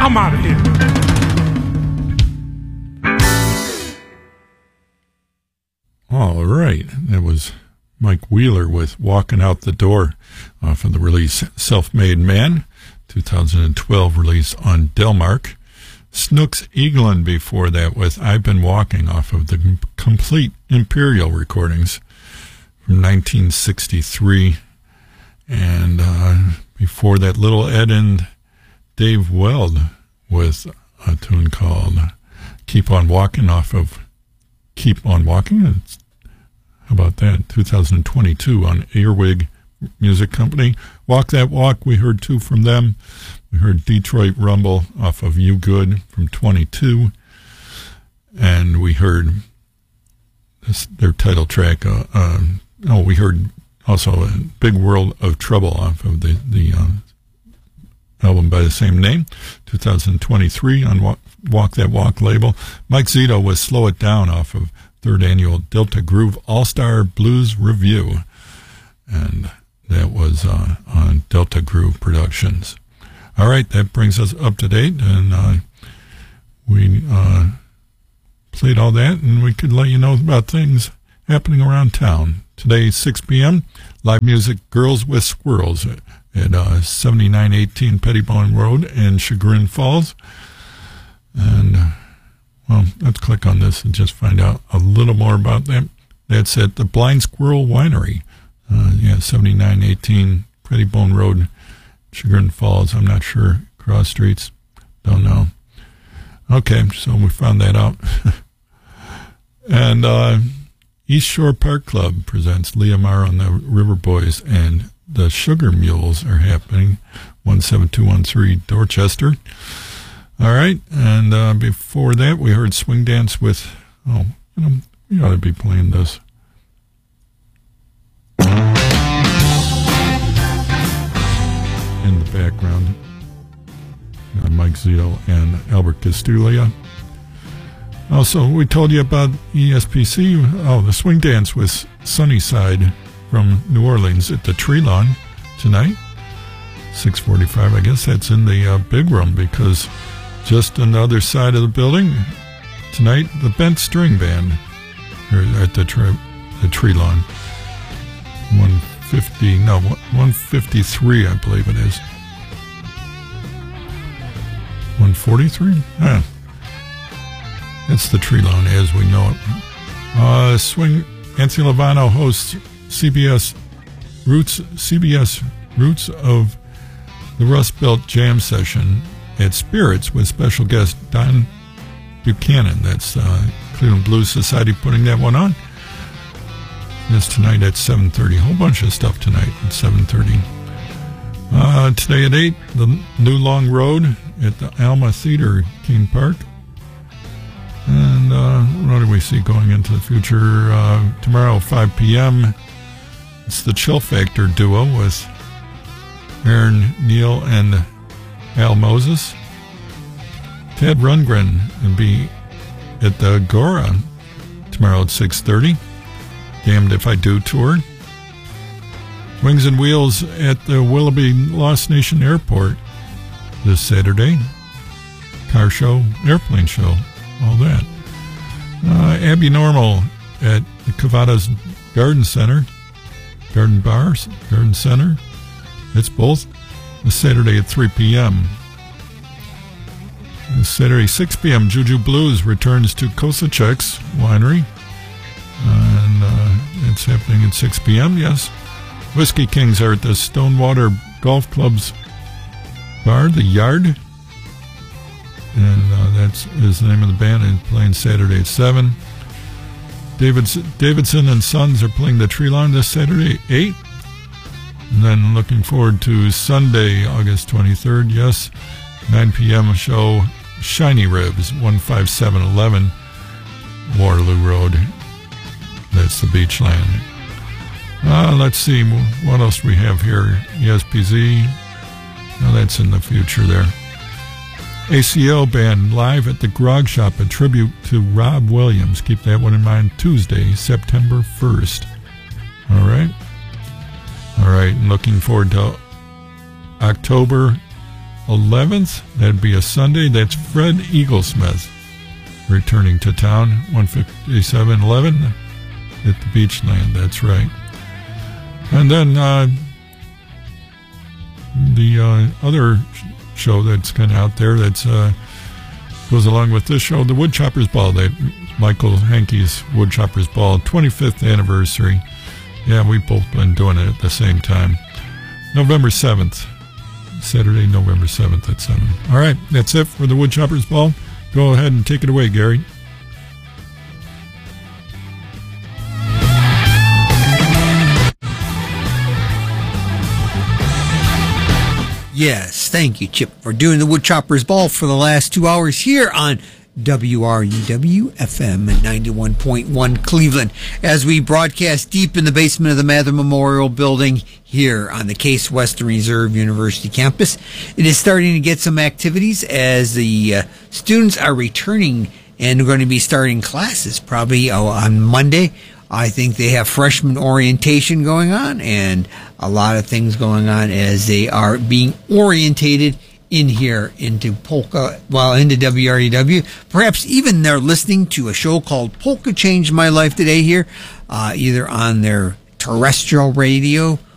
I'm out of here. All right. That was Mike Wheeler with Walking Out the Door off of the release Self-Made Man, 2012 release on Delmark. Snooks Eaglin before that with I've Been Walking off of the Complete Imperial recordings from 1963. And before that, Little Ed and Dave Weld with a tune called Keep On Walking off of Keep On Walking. How about that? 2022 on Earwig Music Company. Walk That Walk, we heard two from them. We heard Detroit Rumble off of You Good from 22. And we heard their title track. We heard also a Big World of Trouble off of the album by the same name, 2023 on Walk That Walk label. Mike Zito was Slow It Down off of third annual Delta Groove All-Star Blues Review. And that was on Delta Groove Productions. All right, that brings us up to date, and we played all that, and we could let you know about things happening around town. Today, 6 p.m., live music, Girls with Squirrels at 7918 Pettibone Road in Chagrin Falls. And, let's click on this and just find out a little more about that. That's at the Blind Squirrel Winery. 7918 Pettibone Road, Chagrin Falls. I'm not sure. Cross streets. Don't know. Okay, so we found that out. And East Shore Park Club presents Leah Marr and the River Boys, and the Sugar Mules are happening, 17213 Dorchester. All right, and before that, we heard Swing Dance with, we ought to be playing this. In the background, Mike Zito and Albert Castuglia. Also, we told you about ESPC. The Swing Dance with Sunnyside from New Orleans at the Tree Lawn tonight, 6:45. I guess that's in the big room, because just on the other side of the building tonight, the Bent String Band at the Tree Lawn. 153, I believe it is. 143? It's the Tree Lawn as we know it. Anthony Lovano hosts CBS Roots of the Rust Belt Jam Session at Spirits with special guest Don Buchanan. That's Cleveland Blues Society putting that one on. That's tonight at 7:30. A whole bunch of stuff tonight at 7:30. Today at 8, the New Long Road at the Alma Theater, King Park. And what do we see going into the future? Tomorrow, 5 p.m., it's the Chill Factor duo with Aaron Neal and Al Moses. Ted Rundgren will be at the Agora tomorrow at 6:30. Damned If I Do tour. Wings and Wheels at the Willoughby Lost Nation Airport this Saturday. Car show, airplane show, all that. Abby Normal at the Cavada's Garden Center, Garden Bars, Garden Center. It's both. This Saturday at 3 p.m. This Saturday, 6 p.m., Juju Blues returns to Kosachek's Winery. And it's happening at 6 p.m., yes. Whiskey Kings are at the Stonewater Golf Club's bar, The Yard. And that's the name of the band, and playing Saturday at 7. Davidson and Sons are playing the Tree Lawn this Saturday at 8. And then looking forward to Sunday, August 23rd, yes, 9 p.m. show, Shiny Ribs, 15711 Waterloo Road. That's the Beachland. Let's see, what else do we have here? ESPZ. No, that's in the future there. ACO Band live at the Grog Shop, a tribute to Rob Williams. Keep that one in mind. Tuesday, September 1st. All right. And looking forward to October 11th, that'd be a Sunday. That's Fred Eaglesmith returning to town, 15711 at the Beachland. That's right. And then the other show that's kind of out there that's goes along with this show, the Woodchoppers Ball, that Michael Hankey's Woodchoppers Ball 25th anniversary. Yeah, we've both been doing it at the same time. November 7th, Saturday, November 7th at 7. All right, that's it for the Woodchoppers Ball. Go ahead and take it away, Gary. Yes, thank you, Chip, for doing the Woodchoppers Ball for the last 2 hours here on WRUW-FM at 91.1 Cleveland, as we broadcast deep in the basement of the Mather Memorial Building here on the Case Western Reserve University campus. It is starting to get some activities as the students are returning and going to be starting classes probably on Monday. I think they have freshman orientation going on and a lot of things going on as they are being orientated in here into Polka, into WRUW. Perhaps even they're listening to a show called Polka Changed My Life Today here, either on their terrestrial radio